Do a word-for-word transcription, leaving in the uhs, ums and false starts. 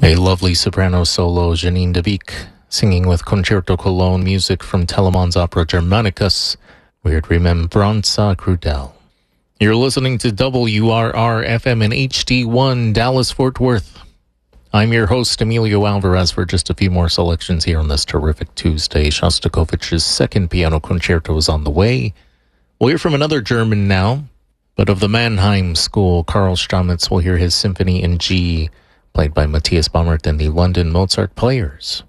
A lovely soprano solo, Janine de Beek, singing with Concerto Cologne music from Telemann's opera Germanicus, Weird Remembranza Crudel. You're listening to W R R F M in H D one, Dallas-Fort Worth. I'm your host, Emilio Alvarez, for just a few more selections here on this terrific Tuesday. Shostakovich's second piano concerto is on the way. We'll hear from another German now, but of the Mannheim school, Karl Stamitz. Will hear his Symphony in G, played by Matthias Baumert and the London Mozart Players.